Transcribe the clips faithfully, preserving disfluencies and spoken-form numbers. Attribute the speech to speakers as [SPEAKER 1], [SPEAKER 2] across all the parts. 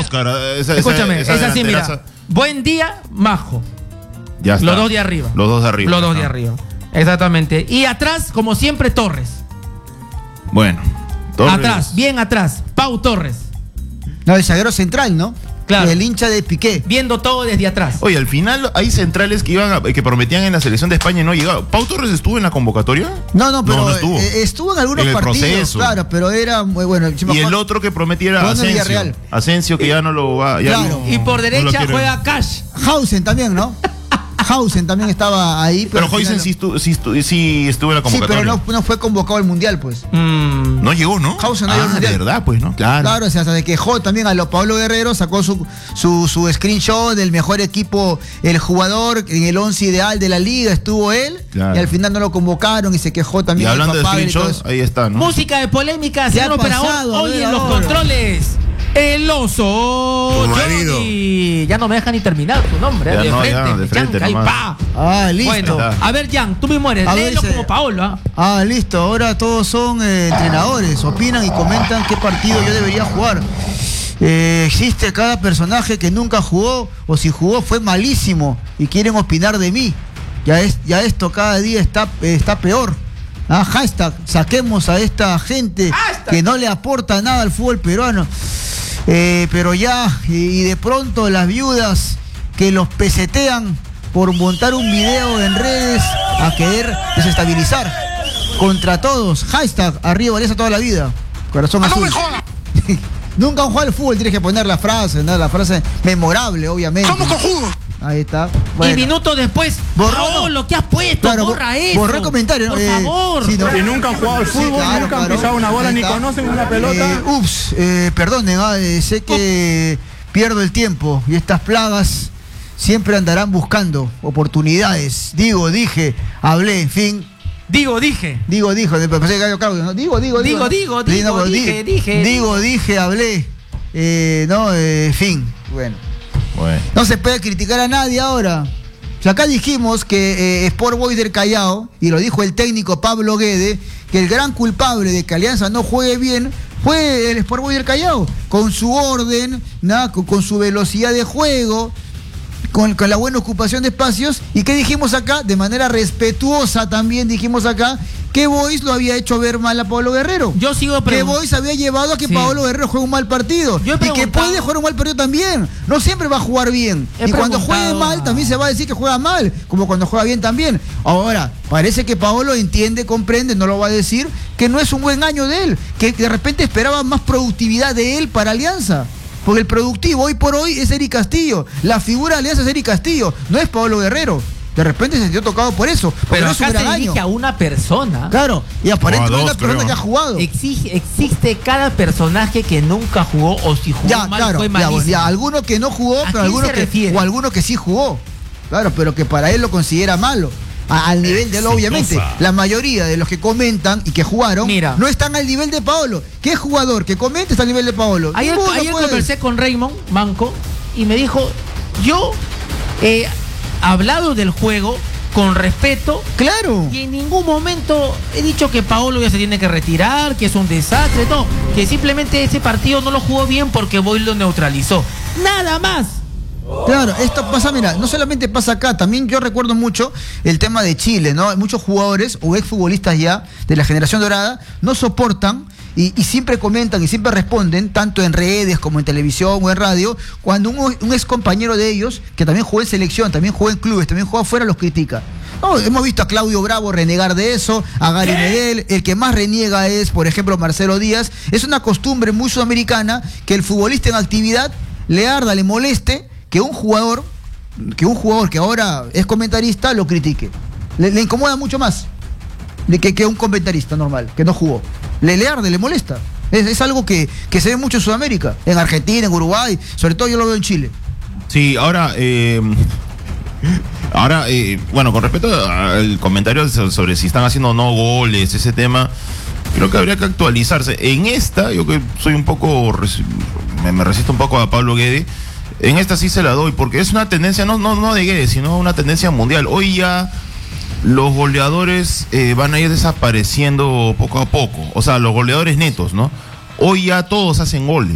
[SPEAKER 1] Oscar. Esa,
[SPEAKER 2] Escúchame,
[SPEAKER 1] esa, esa
[SPEAKER 2] es así, mira.
[SPEAKER 1] delanteraza.
[SPEAKER 2] Buen día, Majo.
[SPEAKER 1] Ya está.
[SPEAKER 2] Los dos de arriba.
[SPEAKER 1] Los dos de arriba.
[SPEAKER 2] Los dos de
[SPEAKER 1] Ajá.
[SPEAKER 2] arriba. Exactamente. Y atrás, como siempre, Torres.
[SPEAKER 1] Bueno. Torres.
[SPEAKER 2] Atrás, bien atrás. Pau Torres.
[SPEAKER 3] No, el zaguero central, ¿no?
[SPEAKER 2] Claro.
[SPEAKER 3] El hincha de Piqué.
[SPEAKER 2] Viendo todo desde atrás.
[SPEAKER 1] Oye, al final hay centrales que iban a- que prometían en la selección de España y no llegaban. ¿Pau Torres estuvo en la convocatoria?
[SPEAKER 3] No, no, pero
[SPEAKER 1] No, no estuvo.
[SPEAKER 3] eh, estuvo en algunos
[SPEAKER 1] En el
[SPEAKER 3] partidos,
[SPEAKER 1] proceso.
[SPEAKER 3] claro, pero era muy bueno.
[SPEAKER 1] Y el otro que prometía era
[SPEAKER 3] Jugando en
[SPEAKER 1] Asensio.
[SPEAKER 3] Villarreal.
[SPEAKER 1] Asensio que ya no lo va. Ya
[SPEAKER 3] Claro.
[SPEAKER 1] no-
[SPEAKER 2] Y por
[SPEAKER 1] no lo
[SPEAKER 2] derecha
[SPEAKER 1] quieren.
[SPEAKER 2] juega Cash.
[SPEAKER 3] Hausen también, ¿no? Hausen también estaba ahí.
[SPEAKER 1] Pero
[SPEAKER 3] al
[SPEAKER 1] Hoysen
[SPEAKER 3] final
[SPEAKER 1] sí, estu- sí, estu- sí estuvo en la
[SPEAKER 3] no. Sí,
[SPEAKER 1] convocatoria.
[SPEAKER 3] pero no, no fue convocado al Mundial, pues.
[SPEAKER 2] Mm.
[SPEAKER 1] No llegó, ¿no?
[SPEAKER 3] Hausen no llegó al
[SPEAKER 1] ah,
[SPEAKER 3] Mundial.
[SPEAKER 1] de verdad, pues, ¿no? Claro.
[SPEAKER 3] Claro, o sea, se quejó también a lo Pablo Guerrero, sacó su, su, su screenshot del mejor equipo, el jugador en el once ideal de la liga, estuvo él,
[SPEAKER 1] Claro.
[SPEAKER 3] y al final no lo convocaron y se quejó
[SPEAKER 1] Y
[SPEAKER 3] también.
[SPEAKER 1] hablando
[SPEAKER 3] del
[SPEAKER 1] de
[SPEAKER 3] papá y todo
[SPEAKER 1] screenshots,
[SPEAKER 3] eso.
[SPEAKER 1] ahí está, ¿no?
[SPEAKER 2] Música de polémica,
[SPEAKER 3] ¿Qué
[SPEAKER 2] señor
[SPEAKER 3] ha
[SPEAKER 2] operador.
[SPEAKER 3] pasado? A
[SPEAKER 2] Hoy
[SPEAKER 3] ver,
[SPEAKER 2] en los
[SPEAKER 3] ahora.
[SPEAKER 2] controles. El oso.
[SPEAKER 4] Tu marido.
[SPEAKER 2] Johnny. Ya no me deja ni terminar tu nombre.
[SPEAKER 1] Ya
[SPEAKER 2] de,
[SPEAKER 1] no,
[SPEAKER 2] frente,
[SPEAKER 1] ya, de frente
[SPEAKER 2] chanca, y
[SPEAKER 1] nomás.
[SPEAKER 2] pa.
[SPEAKER 3] Ah, listo.
[SPEAKER 2] Bueno, a ver, Jan, tú mismo eres.
[SPEAKER 3] A ver,
[SPEAKER 2] Léelo
[SPEAKER 3] se-
[SPEAKER 2] como Paolo. ¿ah?
[SPEAKER 3] Ah, listo, ahora todos son eh, entrenadores, opinan y comentan qué partido yo debería jugar. Eh, existe cada personaje que nunca jugó o si jugó fue malísimo y quieren opinar de mí. Ya, es, ya esto cada día está, eh, está peor. Ah, hashtag, saquemos a esta gente
[SPEAKER 2] Hashtag.
[SPEAKER 3] que no le aporta nada al fútbol peruano. Eh, pero ya, y, y de pronto las viudas que los pesetean por montar un video en redes a querer desestabilizar contra todos. Hashtag, arriba Alianza toda la vida. Corazón azul. Nunca han jugado al fútbol, tienes que poner la frase, ¿no? La frase memorable, obviamente. ¡Somos cojudos! Ahí está. Bueno.
[SPEAKER 2] Y minutos después,
[SPEAKER 3] Borró,
[SPEAKER 2] Paolo,
[SPEAKER 3] no.
[SPEAKER 2] ¿qué has puesto?
[SPEAKER 3] Claro,
[SPEAKER 2] Borra
[SPEAKER 3] bo-
[SPEAKER 2] eso.
[SPEAKER 3] borró el comentario, ¿no?
[SPEAKER 2] Por
[SPEAKER 3] Eh,
[SPEAKER 2] favor.
[SPEAKER 3] sí, no.
[SPEAKER 5] Y nunca han jugado al
[SPEAKER 3] Sí,
[SPEAKER 5] fútbol,
[SPEAKER 3] claro,
[SPEAKER 5] nunca han
[SPEAKER 3] claro.
[SPEAKER 5] pisado una bola,
[SPEAKER 3] Ahí
[SPEAKER 5] ni
[SPEAKER 3] está.
[SPEAKER 5] conocen una pelota.
[SPEAKER 3] Eh, ups, eh, perdonen, ah, eh, sé que pierdo el tiempo y estas plagas siempre andarán buscando oportunidades. Digo, dije, hablé, en fin.
[SPEAKER 2] Digo, dije.
[SPEAKER 3] Digo, dijo, me pensé que Gallo Claudio, ¿no? Digo, digo,
[SPEAKER 2] Digo,
[SPEAKER 3] ¿no?
[SPEAKER 2] digo,
[SPEAKER 3] Sí,
[SPEAKER 2] digo,
[SPEAKER 3] pero
[SPEAKER 2] dije,
[SPEAKER 3] di-
[SPEAKER 2] dije.
[SPEAKER 3] Digo, dije, hablé. Eh, no, eh, fin. Bueno.
[SPEAKER 1] Bueno.
[SPEAKER 3] No se puede criticar a nadie ahora. O sea, acá dijimos que eh, Sport Boys del Callao, y lo dijo el técnico Pablo Guede, que el gran culpable de que Alianza no juegue bien fue el Sport Boys del Callao, con su orden, ¿no? con, con su velocidad de juego, con, con la buena ocupación de espacios. ¿Y qué dijimos acá? De manera respetuosa también dijimos acá que Boys lo había hecho ver mal a Pablo Guerrero.
[SPEAKER 2] Yo sigo
[SPEAKER 3] Que
[SPEAKER 2] preguntando.
[SPEAKER 3] Boys había llevado a que
[SPEAKER 2] Sí.
[SPEAKER 3] Pablo Guerrero juegue un mal partido.
[SPEAKER 2] Yo he
[SPEAKER 3] Y que
[SPEAKER 2] preguntado-
[SPEAKER 3] puede jugar un mal partido también. No siempre va a jugar bien.
[SPEAKER 2] He
[SPEAKER 3] y cuando juegue
[SPEAKER 2] preguntado
[SPEAKER 3] mal,
[SPEAKER 2] a-
[SPEAKER 3] también se va a decir que juega mal. Como cuando juega bien también. Ahora, parece que Paolo entiende, comprende, no lo va a decir, que no es un buen año de él. Que de repente esperaba más productividad de él para Alianza. Porque el productivo hoy por hoy es Eric Castillo. La figura de Alianza es Eric Castillo. No es Pablo Guerrero. De repente se sintió tocado por eso. Porque
[SPEAKER 2] Pero
[SPEAKER 3] no es un
[SPEAKER 2] acá
[SPEAKER 3] gran
[SPEAKER 2] se
[SPEAKER 3] año.
[SPEAKER 2] dirige a una persona.
[SPEAKER 3] Claro. Y aparentemente
[SPEAKER 1] dos,
[SPEAKER 3] una persona
[SPEAKER 1] creo.
[SPEAKER 3] que ha jugado.
[SPEAKER 2] Exige, existe cada personaje que nunca jugó o si jugó
[SPEAKER 3] Ya,
[SPEAKER 2] mal
[SPEAKER 3] claro,
[SPEAKER 2] fue
[SPEAKER 3] ya,
[SPEAKER 2] malísimo.
[SPEAKER 3] bueno, ya, alguno que no jugó,
[SPEAKER 2] ¿A
[SPEAKER 3] pero
[SPEAKER 2] quién
[SPEAKER 3] alguno
[SPEAKER 2] se
[SPEAKER 3] que
[SPEAKER 2] refiere?
[SPEAKER 3] o alguno que sí jugó. Claro, pero que para él lo considera malo. A- al nivel de él, obviamente. La mayoría de los que comentan y que jugaron
[SPEAKER 2] Mira.
[SPEAKER 3] no están al nivel de Paolo. ¿Qué jugador que comente está al nivel de Paolo?
[SPEAKER 2] Ayer,
[SPEAKER 3] Ninguno,
[SPEAKER 2] ayer
[SPEAKER 3] pues.
[SPEAKER 2] conversé con Raymond Manco y me dijo, yo he hablado del juego con respeto
[SPEAKER 3] Claro.
[SPEAKER 2] y en ningún momento he dicho que Paolo ya se tiene que retirar, que es un desastre, no, que simplemente ese partido no lo jugó bien porque Boyd lo neutralizó. Nada más.
[SPEAKER 3] Claro, esto pasa, mira, no solamente pasa acá, también yo recuerdo mucho el tema de Chile, ¿no? Muchos jugadores o exfutbolistas ya de la generación dorada no soportan y, y siempre comentan y siempre responden, tanto en redes como en televisión o en radio, cuando un, un ex compañero de ellos, que también jugó en selección, también jugó en clubes, también jugó afuera, los critica. No, hemos visto a Claudio Bravo renegar de eso, a Gary Medel, el que más reniega es, por ejemplo, Marcelo Díaz. Es una costumbre muy sudamericana que el futbolista en actividad le arda, le moleste que un jugador, que un jugador que ahora es comentarista lo critique. Le, le incomoda mucho más de que, que un comentarista normal, que no jugó. Le, le arde, le molesta. Es, es algo que, que se ve mucho en Sudamérica, en Argentina, en Uruguay, sobre todo yo lo veo en Chile.
[SPEAKER 1] Sí, ahora, eh, ahora, eh, bueno, con respecto al comentario sobre si están haciendo o no goles, ese tema, creo que habría que actualizarse. En esta, yo que soy un poco, resi- me, me resisto un poco a Pablo Guede, en esta sí se la doy, porque es una tendencia, no, no, no de Guede, sino una tendencia mundial. Hoy ya los goleadores eh, van a ir desapareciendo poco a poco, o sea, los goleadores netos, ¿no? Hoy ya todos hacen goles.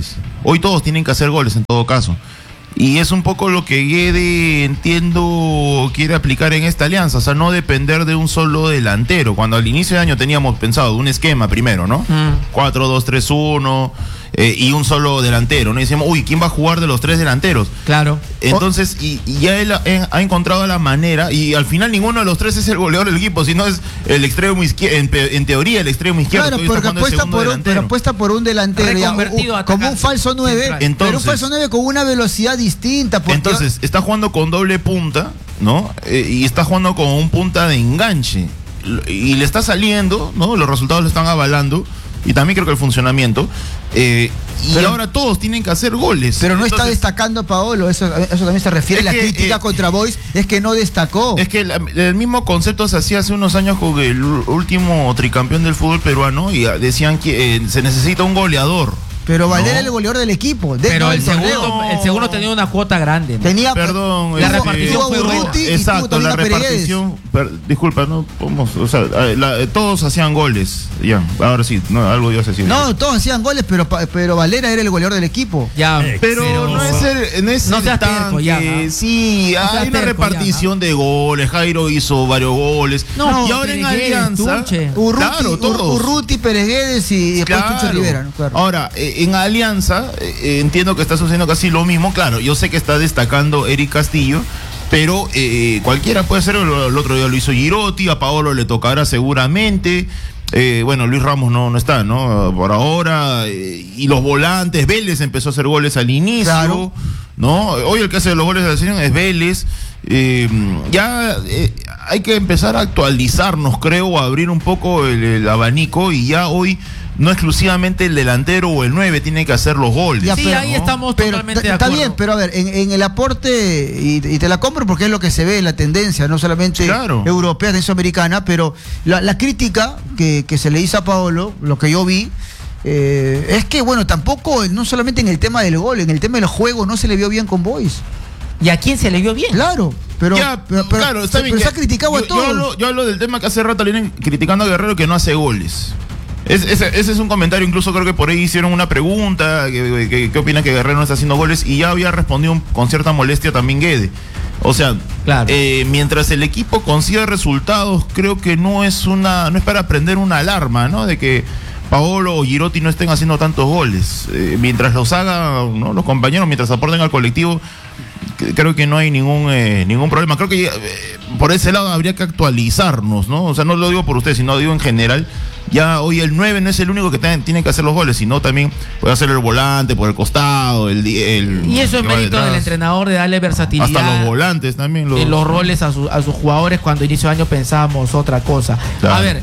[SPEAKER 1] Hoy todos tienen que hacer goles en todo caso. Y es un poco lo que Guede, entiendo, quiere aplicar en esta alianza. O sea, no depender de un solo delantero. Cuando al inicio de año teníamos pensado un esquema primero, ¿no? Mm. cuatro dos tres uno eh, y un solo delantero, ¿no? Y decíamos, uy, ¿quién va a jugar de los tres delanteros?
[SPEAKER 2] Claro.
[SPEAKER 1] Entonces, y, y ya él ha, ha encontrado la manera, y al final ninguno de los tres es el goleador del equipo, sino es el extremo izquierdo, en, en teoría el extremo izquierdo.
[SPEAKER 3] Claro, porque apuesta por, un, pero apuesta por un delantero, ya, un, como un falso nueve, Entonces, pero un falso nueve con una velocidad distinta.
[SPEAKER 1] Entonces, está jugando con doble punta, ¿no? Eh, y está jugando con un punta de enganche. Y le está saliendo, ¿no? Los resultados lo están avalando. Y también creo que el funcionamiento. Eh, y pero, ahora todos tienen que hacer goles.
[SPEAKER 3] Pero no Entonces, está destacando Paolo, eso, eso también se refiere. La que, crítica eh, contra Boys es que no destacó.
[SPEAKER 1] Es que el, el mismo concepto se hacía hace unos años con el último tricampeón del fútbol peruano y decían que eh, se necesita un goleador.
[SPEAKER 3] Pero Valera era no. el goleador del equipo. De,
[SPEAKER 2] pero el segundo, el segundo tenía una cuota grande, ¿no?
[SPEAKER 3] Tenía,
[SPEAKER 1] perdón,
[SPEAKER 2] la repartición fue buena.
[SPEAKER 1] Exacto, la repartición. Per, disculpa, no podemos, o sea, la, todos hacían goles. Ya, ahora sí, no, algo yo sé si.
[SPEAKER 3] No, todos hacían goles, pero pero Valera era el goleador del equipo.
[SPEAKER 2] Ya,
[SPEAKER 1] pero, pero no es el, no es
[SPEAKER 2] no
[SPEAKER 1] el
[SPEAKER 2] seas terco, ya. ¿No?
[SPEAKER 1] Sí, no hay una terco, repartición ya, ¿no? de goles. Jairo hizo varios goles.
[SPEAKER 2] No,
[SPEAKER 1] y ahora en Alianza,
[SPEAKER 3] Urruti,
[SPEAKER 1] claro, todos.
[SPEAKER 3] Urruti, Pérez Guedes y después
[SPEAKER 1] claro.
[SPEAKER 3] Chucho Rivera, ¿no? Claro.
[SPEAKER 1] Ahora, en Alianza Eh, entiendo que está sucediendo casi lo mismo. Claro, yo sé que está destacando Eric Castillo, pero eh, cualquiera puede ser. El, el otro día lo hizo Girotti, a Paolo le tocará seguramente. Eh, bueno, Luis Ramos no, no está, ¿no? Por ahora. Eh, y los volantes, Vélez empezó a hacer goles al inicio, claro. ¿no? Hoy el que hace los goles de la selección es Vélez. Eh, ya eh, hay que empezar a actualizarnos, creo, a abrir un poco el, el abanico, y ya hoy no exclusivamente el delantero o el nueve tiene que hacer los goles.
[SPEAKER 2] Ya, sí, pero, ahí estamos pero, totalmente de acuerdo.
[SPEAKER 3] Está bien, pero a ver, en, en el aporte, y, y te la compro porque es lo que se ve, la tendencia, no solamente claro. europea, tendencia americana, pero la, la crítica que, que se le hizo a Paolo, lo que yo vi, eh, es que, bueno, tampoco, no solamente en el tema del gol, en el tema del juego no se le vio bien con Boys.
[SPEAKER 2] ¿Y a quién se le vio bien?
[SPEAKER 3] Claro, pero,
[SPEAKER 1] ya,
[SPEAKER 3] pero, pero,
[SPEAKER 1] claro, está
[SPEAKER 3] pero,
[SPEAKER 1] bien,
[SPEAKER 3] pero se ha criticado
[SPEAKER 1] yo,
[SPEAKER 3] a todos.
[SPEAKER 1] Yo hablo, yo hablo del tema que hace rato le vienen criticando a Guerrero, que no hace goles. Es, ese, ese es un comentario, incluso creo que por ahí hicieron una pregunta, que, que, que opina que Guerrero no está haciendo goles, y ya había respondido un, con cierta molestia también Guede. O sea, claro. eh, mientras el equipo consiga resultados, creo que no es una, no es para prender una alarma, ¿no? De que Paolo o Girotti no estén haciendo tantos goles. Eh, mientras los hagan, ¿no? Los compañeros, mientras aporten al colectivo, creo que no hay ningún eh, ningún problema. Creo que eh, por ese lado habría que actualizarnos, ¿no? O sea, no lo digo por usted, sino lo digo en general. Ya hoy el nueve no es el único que t- tiene que hacer los goles, sino también puede hacer el volante por el costado, el, el
[SPEAKER 2] y eso es mérito del entrenador, de darle versatilidad.
[SPEAKER 1] Hasta los volantes también. Los,
[SPEAKER 2] en los roles a, su, a sus jugadores, cuando inicio de año pensábamos otra cosa. Claro. A ver,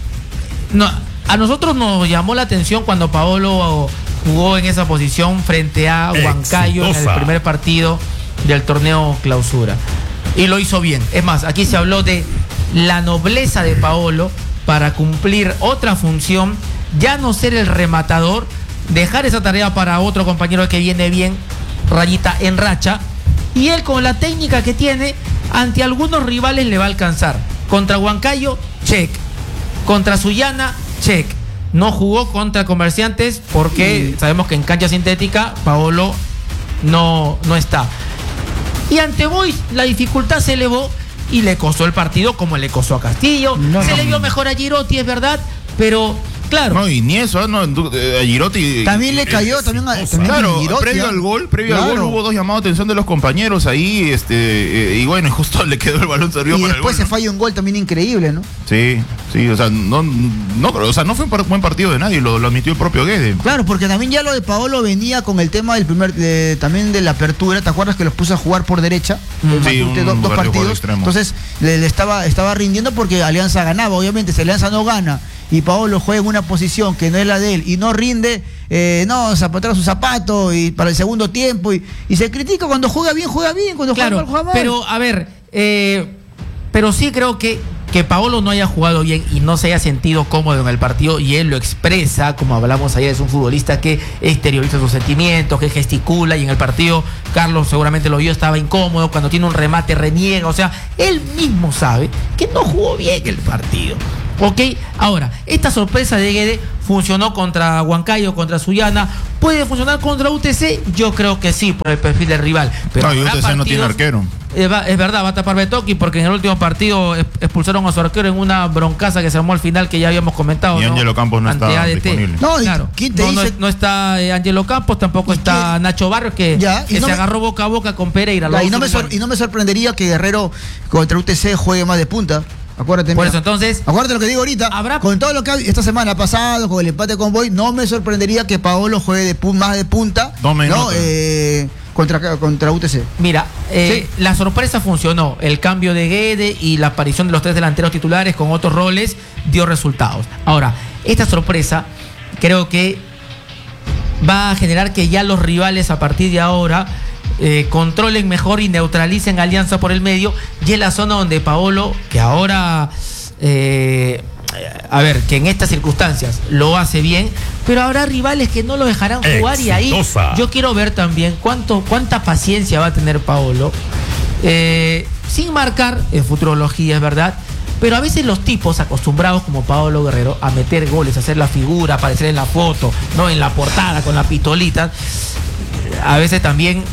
[SPEAKER 2] no, a nosotros nos llamó la atención cuando Paolo jugó en esa posición frente a Huancayo en el primer partido del torneo Clausura. Y lo hizo bien. Es más, aquí se habló de la nobleza de Paolo para cumplir otra función, ya no ser el rematador, dejar esa tarea para otro compañero que viene bien, rayita en racha, y él con la técnica que tiene, ante algunos rivales le va a alcanzar. Contra Huancayo, check. Contra Sullana, check. No jugó contra Comerciantes porque sabemos que en cancha sintética Paolo no, no está. Y ante Boys la dificultad se elevó y le costó el partido, como le costó a Castillo. No, se no, le vio mejor a Girotti, es verdad, pero claro.
[SPEAKER 1] No, y ni eso, no, a Girotti.
[SPEAKER 3] También le cayó, eh, también, a, también
[SPEAKER 1] claro,
[SPEAKER 3] Girotti,
[SPEAKER 1] previo al gol, previo claro. al gol hubo dos llamados de atención de los compañeros ahí, este, eh, y bueno, justo le quedó el balón servido para el gol.
[SPEAKER 3] Y después se
[SPEAKER 1] ¿no?
[SPEAKER 3] falla un gol también increíble, ¿no?
[SPEAKER 1] Sí, sí, o sea, no, no, o sea, no fue un buen partido de nadie, lo, lo admitió el propio Guede.
[SPEAKER 3] Claro, porque también ya lo de Paolo venía con el tema del primer, de, también de la apertura, ¿te acuerdas que los puso a jugar por derecha?
[SPEAKER 1] Mm. Sí, un,
[SPEAKER 3] dos, dos partidos, entonces le, le estaba, estaba rindiendo porque Alianza ganaba, obviamente, si Alianza no gana y Paolo juega en una posición que no es la de él y no rinde, eh, no, zapatea su zapato y para el segundo tiempo y, y se critica cuando juega bien, juega bien, cuando
[SPEAKER 2] claro,
[SPEAKER 3] juega mal, juega mal.
[SPEAKER 2] Pero, a ver, eh, pero sí creo que que Paolo no haya jugado bien y no se haya sentido cómodo en el partido, y él lo expresa, como hablamos ayer, es un futbolista que exterioriza sus sentimientos, que gesticula, y en el partido, Carlos seguramente lo vio, estaba incómodo, cuando tiene un remate reniega, o sea, él mismo sabe que no jugó bien el partido. Ok, ahora, esta sorpresa de Guede funcionó contra Huancayo, contra Sullana. ¿Puede funcionar contra U T C? Yo creo que sí, por el perfil del rival. Pero
[SPEAKER 1] no, y U T C no tiene arquero.
[SPEAKER 2] Es, va, es verdad, va a tapar Betoki porque en el último partido expulsaron a su arquero en una broncaza que se armó al final que ya habíamos comentado.
[SPEAKER 1] Y Ángelo ¿no? Campos no
[SPEAKER 2] Ante
[SPEAKER 1] está
[SPEAKER 2] A D T.
[SPEAKER 1] disponible.
[SPEAKER 3] No,
[SPEAKER 2] claro.
[SPEAKER 3] ¿quién te
[SPEAKER 2] no,
[SPEAKER 3] dice?
[SPEAKER 2] no, no está eh, Ángelo Campos, tampoco está
[SPEAKER 3] quién?
[SPEAKER 2] Nacho Barrios que,
[SPEAKER 3] Ya,
[SPEAKER 2] que
[SPEAKER 3] no
[SPEAKER 2] se
[SPEAKER 3] me...
[SPEAKER 2] agarró boca a boca con Pereira.
[SPEAKER 3] Ya, y, no me sor... y no me sorprendería que Guerrero contra U T C juegue más de punta. Acuérdate,
[SPEAKER 2] por
[SPEAKER 3] mira.
[SPEAKER 2] eso entonces
[SPEAKER 3] Acuérdate lo que digo ahorita.
[SPEAKER 2] ¿habrá...
[SPEAKER 3] Con todo lo que ha esta semana pasado, con el empate con Boy, no me sorprendería que Paolo juegue de pu más de punta.
[SPEAKER 1] No me
[SPEAKER 3] ¿no? Eh, contra, contra U T C.
[SPEAKER 2] Mira, eh,
[SPEAKER 3] sí.
[SPEAKER 2] la sorpresa funcionó. El cambio de Guede y la aparición de los tres delanteros titulares con otros roles dio resultados. Ahora, esta sorpresa creo que va a generar que ya los rivales a partir de ahora eh, controlen mejor y neutralicen Alianza por el medio. Y es la zona donde Paolo, que ahora... Eh, a ver, que en estas circunstancias lo hace bien, pero habrá rivales que no lo dejarán jugar. Exitosa. Y ahí yo quiero ver también cuánto, cuánta paciencia va a tener Paolo, eh, sin marcar en futurología, es verdad, pero a veces los tipos acostumbrados como Paolo Guerrero a meter goles, a hacer la figura, aparecer en la foto, no en la portada con la pistolita, a veces también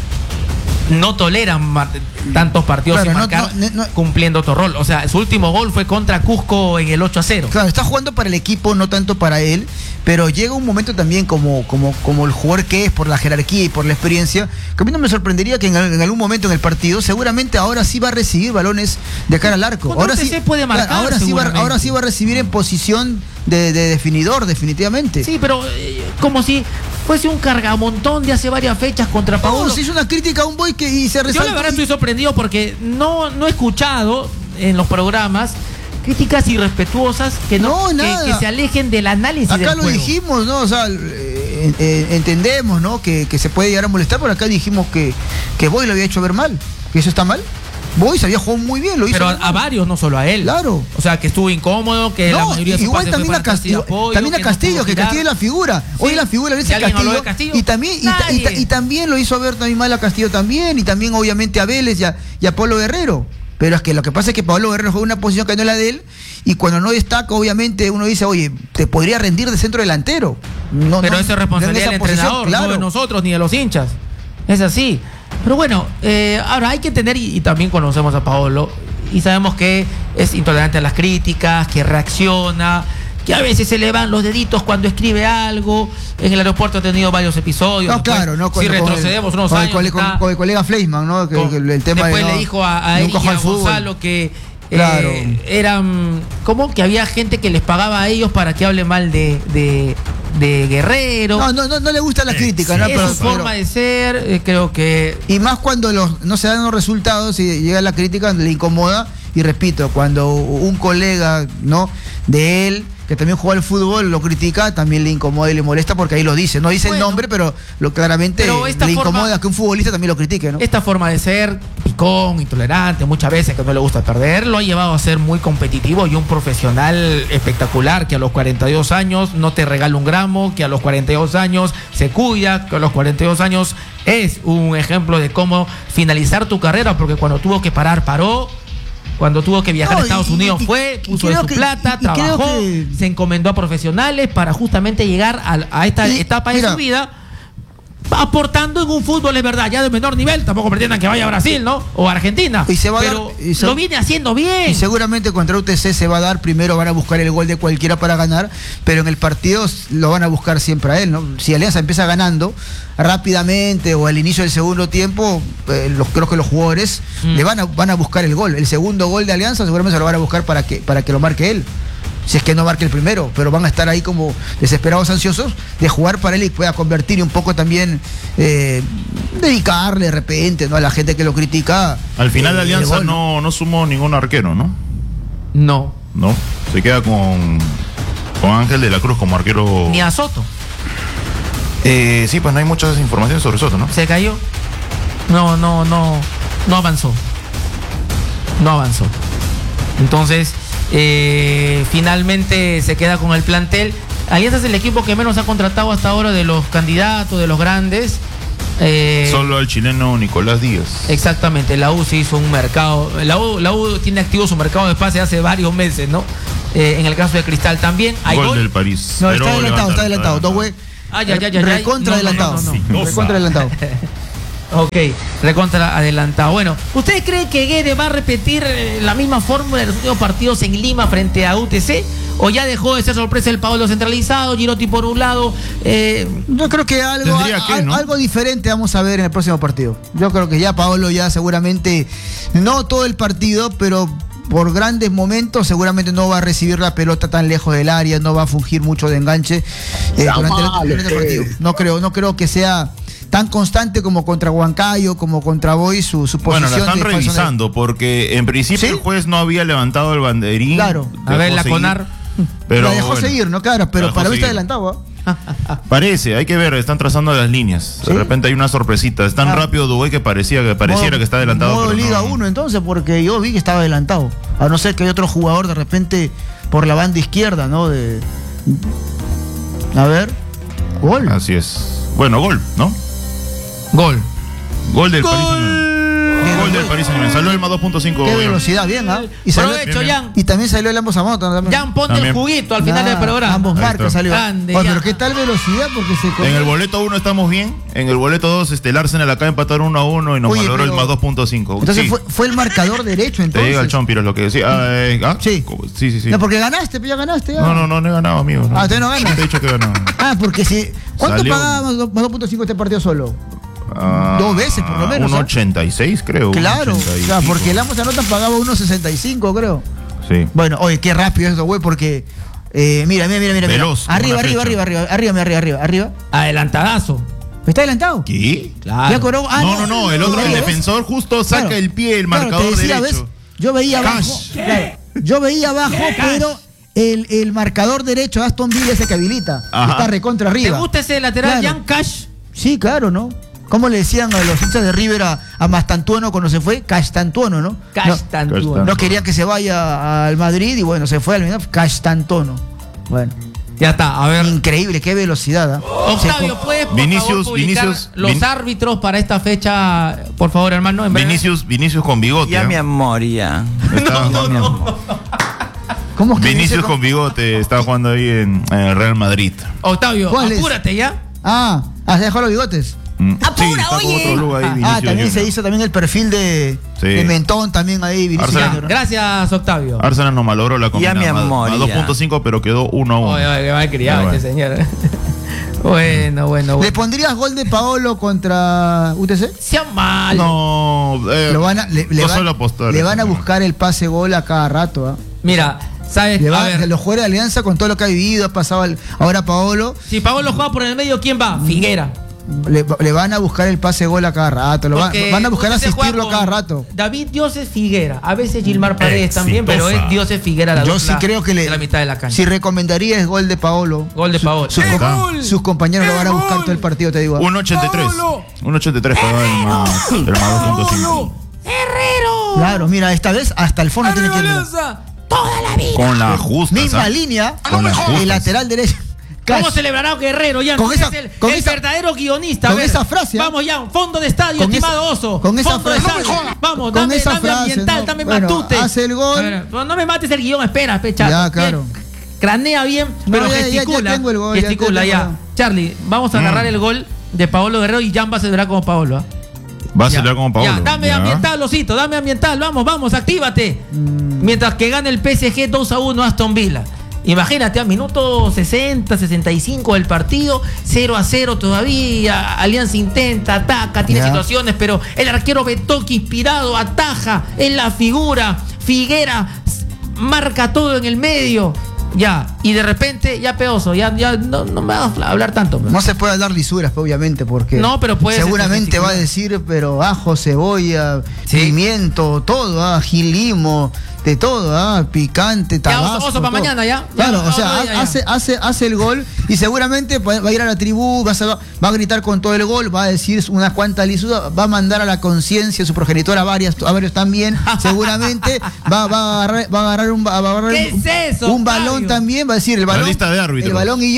[SPEAKER 2] no toleran tantos partidos claro, sin marcar no, no, no, cumpliendo otro rol. O sea, su último gol fue contra Cusco en el ocho a cero.
[SPEAKER 3] Claro, está jugando para el equipo, no tanto para él, pero llega un momento también como, como, como el jugador que es, por la jerarquía y por la experiencia, que a mí no me sorprendería que en, en algún momento en el partido, seguramente ahora sí va a recibir balones de cara al arco. Ahora sí,
[SPEAKER 2] puede marcar,
[SPEAKER 3] claro, ahora, sí va, ahora sí va a recibir en posición de, de definidor, definitivamente.
[SPEAKER 2] Sí, pero eh, como si fuese un cargamontón de hace varias fechas contra Paolo.
[SPEAKER 3] No, se hizo una crítica a un boy que y se resaltó.
[SPEAKER 2] Yo la verdad estoy sorprendido porque no, no he escuchado en los programas críticas irrespetuosas que no, no que, que se alejen del análisis.
[SPEAKER 3] Acá
[SPEAKER 2] del
[SPEAKER 3] lo
[SPEAKER 2] juego.
[SPEAKER 3] dijimos, ¿no? O sea, eh, eh, entendemos, ¿no? Que, que se puede llegar a molestar, pero acá dijimos que, que Boy lo había hecho ver mal, que eso está mal. Boy se había jugado muy bien, lo hizo.
[SPEAKER 2] Pero a, a varios, no solo a él.
[SPEAKER 3] Claro.
[SPEAKER 2] O sea, que estuvo incómodo, que
[SPEAKER 3] no,
[SPEAKER 2] la mayoría de sus
[SPEAKER 3] igual también a Castillo, apoyo, también a Castillo, que, no que Castillo es la figura. Sí. Hoy la figura es el Castillo, Castillo. Y también y, y, y, y también lo hizo ver también mal a Castillo también, y también obviamente a Vélez y a, y a Pablo Guerrero. Pero es que lo que pasa es que Pablo Guerrero juega una posición que no es la de él, y cuando no destaca, obviamente uno dice, oye, te podría rendir de centro delantero. No,
[SPEAKER 2] pero
[SPEAKER 3] no,
[SPEAKER 2] eso es responsabilidad del entrenador, claro. No de nosotros ni de los hinchas. Es así. Pero bueno, eh, ahora hay que entender, y, y también conocemos a Paolo, y sabemos que es intolerante a las críticas, que reacciona, que a veces se le van los deditos cuando escribe algo. En el aeropuerto ha tenido varios episodios.
[SPEAKER 3] No, claro, no.
[SPEAKER 2] Si retrocedemos unos años.
[SPEAKER 3] Con el, con, con el colega Fleischmann, ¿no? Que,
[SPEAKER 2] con,
[SPEAKER 3] que el tema
[SPEAKER 2] después
[SPEAKER 3] de,
[SPEAKER 2] le
[SPEAKER 3] no,
[SPEAKER 2] dijo a, a él y a Gonzalo que
[SPEAKER 3] claro.
[SPEAKER 2] eh, eran. ¿Cómo? Que había gente que les pagaba a ellos para que hable mal de. de de Guerrero.
[SPEAKER 3] No, no, no, no le gusta la crítica,
[SPEAKER 2] sí,
[SPEAKER 3] ¿no?
[SPEAKER 2] Es
[SPEAKER 3] pero,
[SPEAKER 2] su forma
[SPEAKER 3] pero,
[SPEAKER 2] de ser, eh, creo que.
[SPEAKER 3] Y más cuando los, no se dan los resultados y llega la crítica, le incomoda. Y repito, cuando un colega, ¿no? De él, que también juega al fútbol, lo critica, también le incomoda y le molesta porque ahí lo dice. No dice bueno, el nombre, pero lo claramente pero le forma, incomoda que un futbolista también lo critique, ¿no?
[SPEAKER 2] Esta forma de ser picón, intolerante, muchas veces que no le gusta perder, lo ha llevado a ser muy competitivo y un profesional espectacular, que a los cuarenta y dos años no te regala un gramo, que a los cuarenta y dos años se cuida, que a los cuarenta y dos años es un ejemplo de cómo finalizar tu carrera, porque cuando tuvo que parar, paró. Cuando tuvo que viajar no, a Estados y, Unidos y, fue, puso de su que, plata, y, y trabajó, que... se encomendó a profesionales para justamente llegar a, a esta y, etapa mira, de su vida, aportando en un fútbol, es verdad, ya de menor nivel. Tampoco pretendan que vaya a Brasil, ¿no? O a Argentina.
[SPEAKER 3] Y se va
[SPEAKER 2] pero
[SPEAKER 3] a dar, y se,
[SPEAKER 2] lo viene haciendo bien.
[SPEAKER 3] Y seguramente contra U T C se va a dar. Primero van a buscar el gol de cualquiera para ganar, pero en el partido lo van a buscar siempre a él, ¿no? Si Alianza empieza ganando rápidamente o al inicio del segundo tiempo, eh, los, creo que los jugadores mm. le van a, van a buscar el gol. El segundo gol de Alianza seguramente se lo van a buscar para que, para que lo marque él. Si es que no marque el primero, pero van a estar ahí como desesperados, ansiosos de jugar para él y pueda convertir y un poco también eh, dedicarle de repente, ¿no? A la gente que lo critica.
[SPEAKER 1] Al final de Alianza gol, ¿no? no, no sumó ningún arquero, ¿no?
[SPEAKER 2] No.
[SPEAKER 1] No, se queda con, con Ángel de la Cruz como arquero.
[SPEAKER 2] Ni a Soto.
[SPEAKER 1] Eh, sí, pues no hay muchas informaciones sobre Soto, ¿no?
[SPEAKER 2] Se cayó. No, no, no, no avanzó. No avanzó. Entonces, eh, finalmente se queda con el plantel. Alianza es el equipo que menos ha contratado hasta ahora de los candidatos, de los grandes.
[SPEAKER 1] Eh, Solo al chileno Nicolás Díaz.
[SPEAKER 2] Exactamente, la U se hizo un mercado. La U, la U tiene activo su mercado de pase hace varios meses, ¿no? eh, en el caso de Cristal también. ¿Hay
[SPEAKER 1] gol,
[SPEAKER 2] gol
[SPEAKER 1] del París.
[SPEAKER 3] No,
[SPEAKER 1] Pero
[SPEAKER 3] está adelantado,
[SPEAKER 1] levanta-
[SPEAKER 3] está adelantado. Dos güey.
[SPEAKER 2] Ay, ay, ay, ay, ay.
[SPEAKER 3] Recontra
[SPEAKER 2] No, no,
[SPEAKER 3] adelantado.
[SPEAKER 2] no, no,
[SPEAKER 4] no.
[SPEAKER 3] Recontra adelantado.
[SPEAKER 2] Ok, recontra adelantado. Bueno, ¿ustedes creen que Guede va a repetir eh, la misma fórmula de los últimos partidos en Lima frente a U T C? ¿O ya dejó de ser sorpresa el Paolo centralizado, Girotti por un lado? Eh,
[SPEAKER 3] Yo creo que algo,
[SPEAKER 1] Tendría que,
[SPEAKER 3] al-
[SPEAKER 1] ¿no?
[SPEAKER 3] algo diferente vamos a ver en el próximo partido. Yo creo que ya Paolo ya seguramente, no todo el partido, pero por grandes momentos seguramente no va a recibir la pelota tan lejos del área, no va a fungir mucho de enganche eh, durante, el, durante el partido. No creo, no creo que sea tan constante como contra Huancayo, como contra Boy, su, su
[SPEAKER 1] Bueno,
[SPEAKER 3] posición.
[SPEAKER 1] la están
[SPEAKER 3] de falso
[SPEAKER 1] revisando porque en principio
[SPEAKER 3] ¿Sí?
[SPEAKER 1] el juez no había levantado el banderín.
[SPEAKER 3] Claro.
[SPEAKER 2] a ver,
[SPEAKER 1] dejó
[SPEAKER 2] la
[SPEAKER 1] seguir,
[SPEAKER 2] CONAR.
[SPEAKER 1] Pero
[SPEAKER 3] la dejó
[SPEAKER 1] bueno,
[SPEAKER 3] seguir, ¿no? Claro, pero
[SPEAKER 1] la
[SPEAKER 3] para
[SPEAKER 1] dejó
[SPEAKER 3] mí está
[SPEAKER 1] seguir.
[SPEAKER 3] adelantado. ¿ah?
[SPEAKER 1] Parece, hay que ver, están trazando las líneas.
[SPEAKER 3] ¿Sí?
[SPEAKER 1] De repente hay una sorpresita. Es tan
[SPEAKER 3] Ah.
[SPEAKER 1] rápido Dubái que parecía que pareciera
[SPEAKER 3] Modo-
[SPEAKER 1] que está adelantado.
[SPEAKER 3] modo
[SPEAKER 1] pero no.
[SPEAKER 3] Liga uno entonces, porque yo vi que estaba adelantado. A no ser que hay otro jugador de repente por la banda izquierda, ¿no? De... A ver. Gol.
[SPEAKER 1] Así es. Bueno, gol, ¿no?
[SPEAKER 2] Gol.
[SPEAKER 1] Gol del París
[SPEAKER 2] Gol.
[SPEAKER 1] Saint-Germain. Gol del París Saint-Germain. Salió el más dos punto cinco.
[SPEAKER 3] Qué velocidad, bien, ¿ah? Y, salió-
[SPEAKER 2] Provecho,
[SPEAKER 1] bien, bien.
[SPEAKER 2] Jan.
[SPEAKER 3] y también salió el ambos a moto. también.
[SPEAKER 2] Jan, ponte
[SPEAKER 1] También.
[SPEAKER 2] el juguito al final
[SPEAKER 3] Ah,
[SPEAKER 2] del programa.
[SPEAKER 3] Ambos
[SPEAKER 1] Ahí
[SPEAKER 3] marcas
[SPEAKER 1] está.
[SPEAKER 3] salió.
[SPEAKER 2] Grande,
[SPEAKER 3] Oye,
[SPEAKER 2] ya.
[SPEAKER 3] pero qué tal velocidad, porque se
[SPEAKER 1] En el boleto uno estamos bien. En el boleto dos, este, el Arsenal acá empataron uno a uno y nos
[SPEAKER 3] Oye,
[SPEAKER 1] valoró el
[SPEAKER 3] pero-
[SPEAKER 1] más dos punto cinco.
[SPEAKER 3] Entonces
[SPEAKER 1] Sí,
[SPEAKER 3] fue, fue el marcador derecho,
[SPEAKER 1] te
[SPEAKER 3] entonces.
[SPEAKER 1] llega el chompiro, es lo que decía. Ah, eh, ah,
[SPEAKER 3] Sí.
[SPEAKER 1] ¿cómo? sí, sí, sí.
[SPEAKER 3] No, porque ganaste, pues ya ganaste. Ya.
[SPEAKER 1] No, no, no, no he ganado, amigo.
[SPEAKER 3] Ah, ¿usted no gana?
[SPEAKER 1] Te he dicho que he ganado.
[SPEAKER 3] Ah, porque si. ¿Cuánto
[SPEAKER 1] Salió-
[SPEAKER 3] pagaba más dos punto cinco este partido solo?
[SPEAKER 1] Ah,
[SPEAKER 3] Dos veces, por lo menos,
[SPEAKER 1] uno
[SPEAKER 3] ¿ah?
[SPEAKER 1] ochenta y seis, creo.
[SPEAKER 3] Claro,
[SPEAKER 1] uno ochenta y
[SPEAKER 3] o sea,
[SPEAKER 1] pico.
[SPEAKER 3] porque el ambos a nota pagaba uno sesenta y cinco, creo.
[SPEAKER 1] Sí.
[SPEAKER 3] Bueno, oye, qué rápido eso, güey, porque. Eh, mira, mira, mira, mira. mira.
[SPEAKER 1] Veloz, como
[SPEAKER 3] Arriba,
[SPEAKER 1] una
[SPEAKER 3] arriba,
[SPEAKER 1] flecha.
[SPEAKER 3] arriba, arriba, arriba, arriba, arriba, arriba.
[SPEAKER 2] Adelantadazo.
[SPEAKER 3] ¿Está adelantado?
[SPEAKER 1] ¿Qué?
[SPEAKER 2] Claro.
[SPEAKER 3] Ya cobró- ah,
[SPEAKER 1] no, no, no, el otro, el
[SPEAKER 3] ¿ves?
[SPEAKER 1] defensor justo saca
[SPEAKER 3] Claro.
[SPEAKER 1] el pie, el
[SPEAKER 3] Claro,
[SPEAKER 1] marcador
[SPEAKER 3] te decía,
[SPEAKER 1] derecho.
[SPEAKER 3] ¿ves? Yo veía
[SPEAKER 1] Cash.
[SPEAKER 3] abajo. Claro, yo veía abajo, pero el, el marcador derecho de Aston Villa es el que habilita.
[SPEAKER 1] Ajá.
[SPEAKER 3] Está recontra
[SPEAKER 2] ¿Te
[SPEAKER 3] arriba.
[SPEAKER 2] gusta ese lateral,
[SPEAKER 3] Claro.
[SPEAKER 2] Jan Cash?
[SPEAKER 3] Sí, claro, ¿no? ¿Cómo le decían a los hinchas de River a, a Mastantuono cuando se fue? Castantuono, ¿no?
[SPEAKER 2] Castantuono.
[SPEAKER 3] No, no querían que se vaya al Madrid y bueno, se fue al Milan. Castantuono. Bueno,
[SPEAKER 2] Ya está, a ver.
[SPEAKER 3] increíble, qué velocidad. ¿ah?
[SPEAKER 2] Octavio,
[SPEAKER 3] Se-
[SPEAKER 2] ¿puedes por
[SPEAKER 1] Vinicius,
[SPEAKER 2] favor publicar
[SPEAKER 1] Vinicius,
[SPEAKER 2] los
[SPEAKER 1] Vin-
[SPEAKER 2] árbitros para esta fecha, por favor, hermano? En breve?
[SPEAKER 1] Vinicius, Vinicius con bigote.
[SPEAKER 4] Ya
[SPEAKER 1] ¿eh?
[SPEAKER 4] mi amor, ya.
[SPEAKER 1] Está-
[SPEAKER 2] No, no, no.
[SPEAKER 3] ¿Cómo es que
[SPEAKER 1] Vinicius
[SPEAKER 3] dice?
[SPEAKER 1] con bigote está jugando ahí en, en el Real Madrid.
[SPEAKER 2] Octavio,
[SPEAKER 3] ¿Cuál es?
[SPEAKER 2] apúrate ya.
[SPEAKER 3] Ah, ah, se dejó los bigotes.
[SPEAKER 1] Mm,
[SPEAKER 2] Apura,
[SPEAKER 1] sí, está con
[SPEAKER 2] oye.
[SPEAKER 1] otro look ahí,
[SPEAKER 3] Ah,
[SPEAKER 1] Vinicius
[SPEAKER 3] también
[SPEAKER 1] Junior.
[SPEAKER 3] se hizo también el perfil de,
[SPEAKER 1] Sí.
[SPEAKER 3] de Mentón también ahí, Vinicius
[SPEAKER 1] Arsenal.
[SPEAKER 3] Junior, ¿no?
[SPEAKER 2] Gracias, Octavio.
[SPEAKER 1] Arsenal no malogró la combinada.
[SPEAKER 4] mi
[SPEAKER 1] más-
[SPEAKER 4] amor,
[SPEAKER 1] más
[SPEAKER 4] ya.
[SPEAKER 1] dos punto cinco, pero quedó uno a uno.
[SPEAKER 2] Oye, oye, que mal criado
[SPEAKER 1] Pero
[SPEAKER 2] este señor. bueno, bueno,
[SPEAKER 3] ¿Le
[SPEAKER 2] bueno.
[SPEAKER 3] pondrías gol de Paolo contra U T C?
[SPEAKER 2] Sea mal.
[SPEAKER 1] No, eh,
[SPEAKER 3] Lo van a, le, le
[SPEAKER 1] no
[SPEAKER 3] van-
[SPEAKER 1] suelo apostar
[SPEAKER 3] le
[SPEAKER 1] eso,
[SPEAKER 3] van a
[SPEAKER 1] no.
[SPEAKER 3] buscar el pase gol a cada rato. ¿ah?
[SPEAKER 2] Mira, ¿sabes?
[SPEAKER 3] Le
[SPEAKER 2] A
[SPEAKER 3] va,
[SPEAKER 2] ver,
[SPEAKER 3] los jugadores de Alianza con todo lo que ha vivido, ha pasado al- ahora Paolo,
[SPEAKER 2] si Paolo juega por el medio, ¿quién va? Figuera.
[SPEAKER 3] le, le van a buscar el pase gol a cada rato, lo va-
[SPEAKER 2] Porque
[SPEAKER 3] van a buscar
[SPEAKER 2] usted se juega
[SPEAKER 3] asistirlo a cada
[SPEAKER 2] con
[SPEAKER 3] rato.
[SPEAKER 2] David Dioses Figuera. A veces Gilmar Paredes también, pero
[SPEAKER 1] Exitosa.
[SPEAKER 2] es Dioses Figuera la
[SPEAKER 3] Yo
[SPEAKER 2] dupla
[SPEAKER 3] sí creo que le,
[SPEAKER 2] de la mitad de la cancha.
[SPEAKER 3] si recomendaría es gol de Paolo.
[SPEAKER 2] Gol de Paolo.
[SPEAKER 3] Sus,
[SPEAKER 1] Ahí está.
[SPEAKER 3] com- sus compañeros lo van a buscar todo el partido, te digo. ¿ah?
[SPEAKER 1] uno ochenta y tres. uno ochenta y tres pagaba el más, el más dos punto cinco.
[SPEAKER 2] ¡Herrero!
[SPEAKER 3] Claro, mira, esta vez hasta el fondo tiene que ir. mira.
[SPEAKER 2] Alianza, toda la vida.
[SPEAKER 1] Con la justa.
[SPEAKER 3] Misma línea,
[SPEAKER 1] Con las justas.
[SPEAKER 3] el lateral derecho.
[SPEAKER 2] ¿Cómo
[SPEAKER 3] Cash.
[SPEAKER 2] celebrará Guerrero? Ya
[SPEAKER 3] Con
[SPEAKER 2] es
[SPEAKER 3] esa-
[SPEAKER 2] el,
[SPEAKER 3] con
[SPEAKER 2] el
[SPEAKER 3] esa-
[SPEAKER 2] verdadero guionista. A
[SPEAKER 3] con
[SPEAKER 2] ver,
[SPEAKER 3] esa frase, ¿ah?
[SPEAKER 2] Vamos ya, fondo de estadio,
[SPEAKER 3] Con
[SPEAKER 2] estimado
[SPEAKER 3] esa-
[SPEAKER 2] oso.
[SPEAKER 3] con esa
[SPEAKER 2] fondo de
[SPEAKER 3] frase.
[SPEAKER 2] estadio. Vamos,
[SPEAKER 3] Con
[SPEAKER 2] dame,
[SPEAKER 3] esa
[SPEAKER 2] dame
[SPEAKER 3] frase,
[SPEAKER 2] ambiental,
[SPEAKER 3] ¿no?
[SPEAKER 2] dame
[SPEAKER 3] Bueno,
[SPEAKER 2] matute.
[SPEAKER 3] hace el gol.
[SPEAKER 2] A ver, no, no me mates el guión, espera, pecha.
[SPEAKER 3] Ya, claro.
[SPEAKER 2] Cranea bien,
[SPEAKER 3] No,
[SPEAKER 2] pero
[SPEAKER 3] ya- ya- ya
[SPEAKER 2] gesticula.
[SPEAKER 3] tengo el gol, ya
[SPEAKER 2] gesticula,
[SPEAKER 3] tengo
[SPEAKER 2] ya.
[SPEAKER 3] el gol.
[SPEAKER 2] Charlie, vamos a agarrar
[SPEAKER 1] Mm.
[SPEAKER 2] el gol de Paolo Guerrero y Jan va a celebrar como Paolo. ¿ah?
[SPEAKER 1] Va a
[SPEAKER 2] Ya,
[SPEAKER 1] celebrar como Paolo.
[SPEAKER 2] Ya, dame
[SPEAKER 1] Ya.
[SPEAKER 2] ambiental, Osito, dame ambiental, vamos, vamos, actívate.
[SPEAKER 3] Mm.
[SPEAKER 2] Mientras que gana el P S G dos a uno Aston Villa. Imagínate, a minuto sesenta, sesenta y cinco del partido, cero a cero todavía. Alianza intenta, ataca, tiene
[SPEAKER 3] Ya.
[SPEAKER 2] situaciones, pero el arquero Betoque inspirado, ataja, es la figura. Figuera s- marca todo en el medio. Ya, y de repente, ya peoso, ya, ya no, no me vas a hablar tanto. pues.
[SPEAKER 3] No se puede hablar lisuras, pues, obviamente, porque
[SPEAKER 2] No, pero puede ser
[SPEAKER 3] seguramente
[SPEAKER 2] gesticular.
[SPEAKER 3] va a decir, pero ajo, cebolla,
[SPEAKER 2] Sí.
[SPEAKER 3] pimiento, todo, ah, gil limo, de todo, ah, picante,
[SPEAKER 2] Ya,
[SPEAKER 3] tabasco.
[SPEAKER 2] oso, oso pa'
[SPEAKER 3] todo.
[SPEAKER 2] mañana, ya.
[SPEAKER 3] Claro,
[SPEAKER 2] Ya,
[SPEAKER 3] o sea,
[SPEAKER 2] otro día, ya.
[SPEAKER 3] hace, hace, hace el gol y seguramente va va a ir a la tribu, va a, sa- va a gritar con todo el gol, va a decir unas cuantas lisuras, va a mandar a la conciencia, su progenitora a varias, a varios también, seguramente va, va a agarrar, va a agarrar un, va a agarrar
[SPEAKER 2] ¿Qué
[SPEAKER 3] un,
[SPEAKER 2] es eso,
[SPEAKER 3] un balón
[SPEAKER 2] Octavio?
[SPEAKER 3] también, va a decir el
[SPEAKER 1] La
[SPEAKER 3] balón,
[SPEAKER 1] lista de árbitros.
[SPEAKER 3] el balón y yo,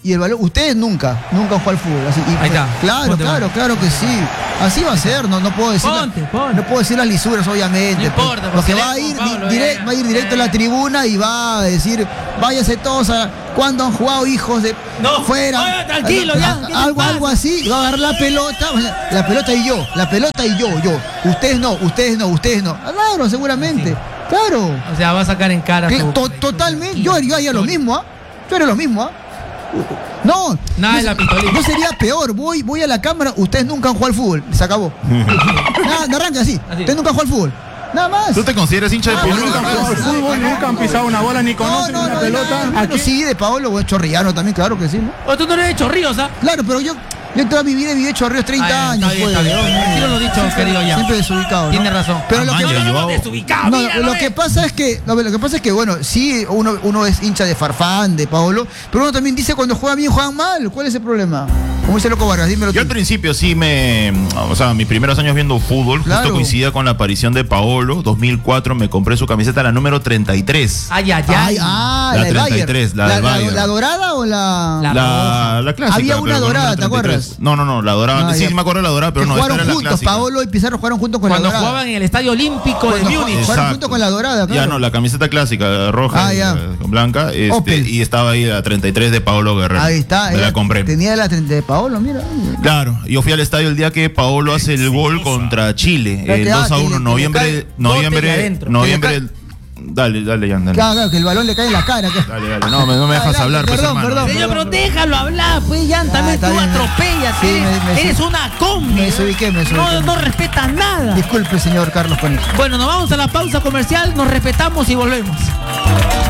[SPEAKER 3] y el balón. Ustedes nunca, nunca han jugado al fútbol. Así, y,
[SPEAKER 2] Ahí está.
[SPEAKER 3] Claro,
[SPEAKER 2] Ponte,
[SPEAKER 3] claro,
[SPEAKER 2] ponte.
[SPEAKER 3] claro que sí. Así va a ser, no, no puedo decir.
[SPEAKER 2] Ponte, ponte.
[SPEAKER 3] No puedo decir las lisuras, obviamente.
[SPEAKER 2] No importa,
[SPEAKER 3] Porque
[SPEAKER 2] porque
[SPEAKER 3] va a
[SPEAKER 2] le-
[SPEAKER 3] ir,
[SPEAKER 2] Pablo,
[SPEAKER 3] di- dire-
[SPEAKER 2] eh,
[SPEAKER 3] va a ir directo a la
[SPEAKER 2] eh.
[SPEAKER 3] tribuna y va a decir, váyanse todos a. ¿Cuándo han jugado hijos de
[SPEAKER 2] No,
[SPEAKER 3] fuera?
[SPEAKER 2] oye, tranquilo, ya, ¿qué te
[SPEAKER 3] Algo,
[SPEAKER 2] pasa?
[SPEAKER 3] algo así, y va a agarrar la pelota, o sea, la pelota y yo, la pelota y yo, yo. Ustedes no, ustedes no, ustedes no. Claro, seguramente. Claro.
[SPEAKER 2] O sea, va a sacar en cara
[SPEAKER 3] Que
[SPEAKER 2] su-
[SPEAKER 3] to- totalmente. Yo, yo haría lo mismo, ¿ah? Yo haría lo mismo, ¿ah? No.
[SPEAKER 2] Nada
[SPEAKER 3] no,
[SPEAKER 2] de la pistolita.
[SPEAKER 3] no sería peor. Voy, voy a la cámara. Ustedes nunca han jugado al fútbol. Se acabó. Nada, no arranca así.
[SPEAKER 2] Así.
[SPEAKER 3] Ustedes nunca han jugado al fútbol. Nada más.
[SPEAKER 1] ¿Tú te consideras hincha de
[SPEAKER 3] Ah,
[SPEAKER 1] Paolo?
[SPEAKER 3] nunca han jugado al
[SPEAKER 4] Fútbol, nunca han pisado una bola ni
[SPEAKER 3] No,
[SPEAKER 4] conocen
[SPEAKER 3] no,
[SPEAKER 4] una
[SPEAKER 3] no,
[SPEAKER 4] pelota.
[SPEAKER 3] no,
[SPEAKER 4] Aquí
[SPEAKER 3] sí, de Paolo o de Chorrillano también, claro que sí, ¿no?
[SPEAKER 2] O tú no eres de Chorrillos, ¿ah?
[SPEAKER 3] Claro, pero yo, yo toda mi vida he vivido Chorrillos treinta
[SPEAKER 2] Ay,
[SPEAKER 3] años.
[SPEAKER 2] está bien,
[SPEAKER 3] pues.
[SPEAKER 2] está bien.
[SPEAKER 3] No,
[SPEAKER 2] Retiro lo dicho, querido Jan.
[SPEAKER 3] Siempre desubicado, ¿no?
[SPEAKER 2] Tiene razón.
[SPEAKER 3] Pero lo que,
[SPEAKER 1] Amaña, yo hago-
[SPEAKER 2] desubicado,
[SPEAKER 3] No,
[SPEAKER 2] mira,
[SPEAKER 3] lo
[SPEAKER 2] ¿no
[SPEAKER 3] que
[SPEAKER 2] ves?
[SPEAKER 3] pasa es que, no, lo que pasa es que, bueno, sí, uno, uno es hincha de Farfán, de Paolo, pero uno también dice cuando juegan bien, juegan mal. ¿Cuál es el problema? Como dice Loco Vargas, dímelo tú.
[SPEAKER 1] Yo al principio sí me, o sea, mis primeros años viendo fútbol,
[SPEAKER 3] Claro.
[SPEAKER 1] justo coincidía con la aparición de Paolo, dos mil cuatro me compré su camiseta, la número treinta y tres.
[SPEAKER 2] Ay, ay, ay.
[SPEAKER 3] Ay, ah,
[SPEAKER 1] La
[SPEAKER 3] la, de
[SPEAKER 1] treinta y
[SPEAKER 3] Bayern.
[SPEAKER 1] tres, la del Bayern.
[SPEAKER 3] ¿La dorada o la...?
[SPEAKER 2] La-
[SPEAKER 1] La, la clásica.
[SPEAKER 3] Había una
[SPEAKER 1] pero con
[SPEAKER 3] dorada,
[SPEAKER 1] número
[SPEAKER 3] ¿te acuerdas?
[SPEAKER 1] treinta y tres. No, no, no, la dorada.
[SPEAKER 3] Ah,
[SPEAKER 1] sí,
[SPEAKER 3] ya.
[SPEAKER 1] sí me acuerdo de la dorada, pero
[SPEAKER 3] Que
[SPEAKER 1] no, esta
[SPEAKER 3] jugaron
[SPEAKER 1] era la
[SPEAKER 3] juntos,
[SPEAKER 1] clásica.
[SPEAKER 3] Paolo y Pizarro jugaron juntos con
[SPEAKER 2] Cuando
[SPEAKER 3] la dorada.
[SPEAKER 2] jugaban en el Estadio Olímpico de
[SPEAKER 3] Cuando
[SPEAKER 2] Múnich.
[SPEAKER 3] jugaron
[SPEAKER 1] Exacto.
[SPEAKER 3] juntos con la dorada,
[SPEAKER 1] Ya
[SPEAKER 3] claro.
[SPEAKER 1] no, la camiseta clásica, roja,
[SPEAKER 3] Ah,
[SPEAKER 1] y,
[SPEAKER 3] ya.
[SPEAKER 1] eh, con blanca, este,
[SPEAKER 3] Opel.
[SPEAKER 1] y estaba ahí la treinta y tres de Paolo Guerrero.
[SPEAKER 3] Ahí está.
[SPEAKER 1] Me
[SPEAKER 3] era-
[SPEAKER 1] la compré.
[SPEAKER 3] Tenía la treinta de Paolo, mira.
[SPEAKER 1] Claro, yo fui al estadio el día que Paolo hace el gol contra Chile,
[SPEAKER 3] Ya
[SPEAKER 1] el
[SPEAKER 3] que, ah,
[SPEAKER 1] dos a
[SPEAKER 3] que le-
[SPEAKER 1] uno,
[SPEAKER 3] que le
[SPEAKER 1] noviembre,
[SPEAKER 2] cae bote de
[SPEAKER 1] noviembre,
[SPEAKER 2] adentro.
[SPEAKER 1] noviembre,
[SPEAKER 3] Que le
[SPEAKER 1] dale, dale, ya, dale.
[SPEAKER 3] Claro, claro, que el balón le cae en la cara. que-
[SPEAKER 1] Dale, dale, no, me, no me dejas
[SPEAKER 3] Adelante,
[SPEAKER 1] hablar, pues,
[SPEAKER 3] perdón,
[SPEAKER 1] hermano.
[SPEAKER 3] perdón.
[SPEAKER 2] Señor, pero déjalo hablar, pues, Jan,
[SPEAKER 3] Ah,
[SPEAKER 2] también
[SPEAKER 3] está
[SPEAKER 2] tú
[SPEAKER 3] bien.
[SPEAKER 2] atropellas.
[SPEAKER 3] Sí,
[SPEAKER 2] eres,
[SPEAKER 3] me- me-
[SPEAKER 2] eres
[SPEAKER 3] sí.
[SPEAKER 2] una combi.
[SPEAKER 3] Me desubiqué, me desubiqué.
[SPEAKER 2] No, no respetas nada.
[SPEAKER 3] Disculpe, señor Carlos Panizo.
[SPEAKER 2] Bueno, nos vamos a la pausa comercial, nos respetamos y volvemos.